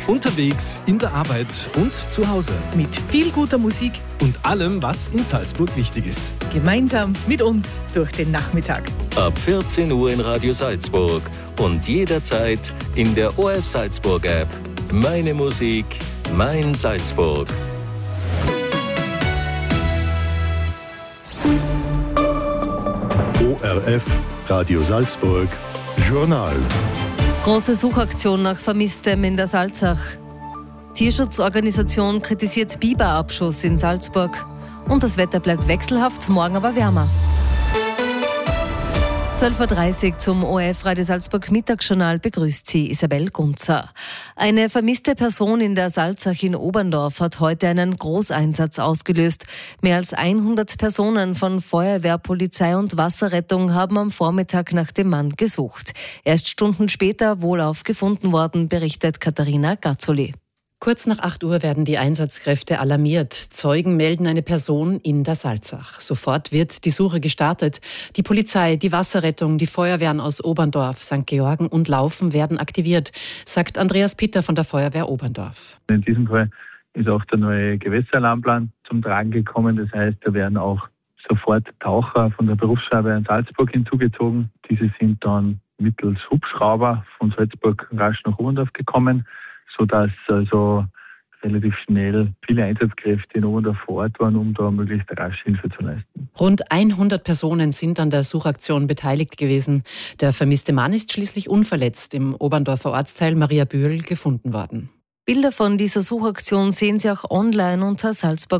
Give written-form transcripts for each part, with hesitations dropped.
Unterwegs, in der Arbeit und zu Hause. Mit viel guter Musik Und allem, was in Salzburg wichtig ist. gemeinsam mit uns durch den Nachmittag. Ab 14 Uhr in Radio Salzburg und jederzeit in der ORF Salzburg App. Meine Musik, mein Salzburg. ORF Radio Salzburg Journal. Große Suchaktion nach Vermisstem in der Salzach. Tierschutzorganisation kritisiert Biberabschuss in Salzburg. Und das Wetter bleibt wechselhaft, morgen aber wärmer. 12.30 Uhr zum ORF Radio Salzburg Mittagsjournal begrüßt sie Isabel Gunzer. Eine vermisste Person in der Salzach in Oberndorf hat heute einen Großeinsatz ausgelöst. Mehr als 100 Personen von Feuerwehr, Polizei und Wasserrettung haben am Vormittag nach dem Mann gesucht. Er ist Stunden später wohlauf gefunden worden, berichtet Katharina Gazzoli. Kurz nach 8 Uhr werden die Einsatzkräfte alarmiert. Zeugen melden eine Person in der Salzach. Sofort wird die Suche gestartet. Die Polizei, die Wasserrettung, die Feuerwehren aus Oberndorf, St. Georgen und Laufen werden aktiviert, sagt Andreas Pitter von der Feuerwehr Oberndorf. In diesem Fall ist auch der neue Gewässeralarmplan zum Tragen gekommen. Das heißt, da werden auch sofort Taucher von der Berufsfeuerwehr in Salzburg hinzugezogen. Diese sind dann mittels Hubschrauber von Salzburg rasch nach Oberndorf gekommen, sodass also relativ schnell viele Einsatzkräfte in Oberndorf vor Ort waren, um da möglichst rasch Hilfe zu leisten. Rund 100 Personen sind an der Suchaktion beteiligt gewesen. Der vermisste Mann ist schließlich unverletzt im Oberndorfer Ortsteil Mariabühl gefunden worden. Bilder von dieser Suchaktion sehen Sie auch online unter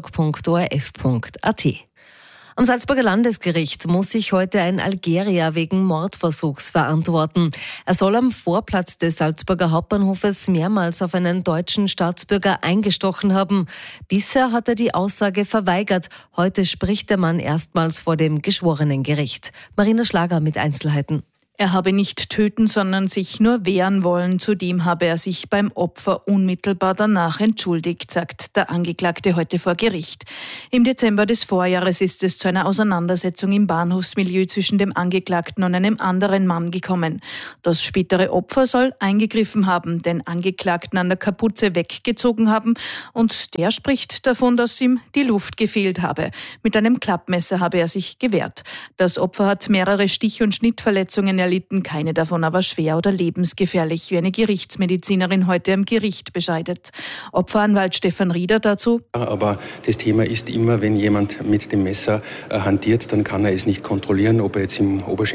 salzburg.orf.at. Am Salzburger Landesgericht muss sich heute ein Algerier wegen Mordversuchs verantworten. Er soll am Vorplatz des Salzburger Hauptbahnhofes mehrmals auf einen deutschen Staatsbürger eingestochen haben. Bisher hat er die Aussage verweigert. Heute spricht der Mann erstmals vor dem Geschworenengericht. Marina Schlager mit Einzelheiten. Er habe nicht töten, sondern sich nur wehren wollen. Zudem habe er sich beim Opfer unmittelbar danach entschuldigt, sagt der Angeklagte heute vor Gericht. Im Dezember des Vorjahres ist es zu einer Auseinandersetzung im Bahnhofsmilieu zwischen dem Angeklagten und einem anderen Mann gekommen. Das spätere Opfer soll eingegriffen haben, den Angeklagten an der Kapuze weggezogen haben, und der spricht davon, dass ihm die Luft gefehlt habe. Mit einem Klappmesser habe er sich gewehrt. Das Opfer hat mehrere Stich- und Schnittverletzungen erlitten, keine davon aber schwer oder lebensgefährlich, wie eine Gerichtsmedizinerin heute am Gericht bescheidet. Opferanwalt Stefan Rieder dazu: Aber das Thema ist immer, wenn jemand mit dem Messer hantiert, dann kann er es nicht kontrollieren, ob er jetzt im Oberschenkel